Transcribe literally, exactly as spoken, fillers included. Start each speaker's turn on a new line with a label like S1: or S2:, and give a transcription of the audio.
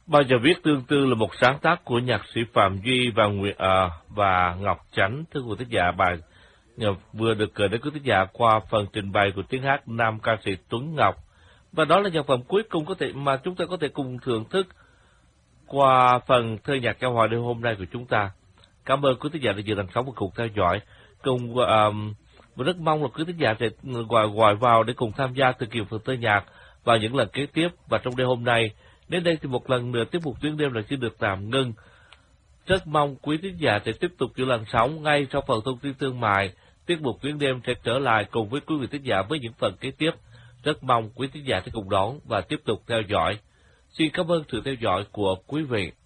S1: Bao giờ viết tương tư là một sáng tác của nhạc sĩ Phạm Duy và Nguyễn à, và Ngọc Chánh. Thưa quý thính giả, bài vừa được gửi đến quý thính giả qua phần trình bày của tiếng hát nam ca sĩ Tuấn Ngọc. Và đó là nhạc phẩm cuối cùng có thể mà chúng ta có thể cùng thưởng thức qua phần thơ nhạc giao hòa đêm hôm nay của chúng ta. Cảm ơn quý thính giả đã dự thành sóng và cùng theo dõi. Cùng um, và rất mong là quý thính giả sẽ gọi gọi vào để cùng tham gia thực hiện phần thơ nhạc vào những lần kế tiếp. Và trong đêm hôm nay, đến đây thì một lần nữa tiết mục Tuyến Đêm lại xin được tạm ngưng. Rất mong quý thính giả sẽ tiếp tục giữ làn sóng ngay sau phần thông tin thương mại. Tiết mục Tuyến Đêm sẽ trở lại cùng với quý vị thính giả với những phần kế tiếp. Rất mong quý thính giả sẽ cùng đón và tiếp tục theo dõi. Xin cảm ơn sự theo dõi của quý vị.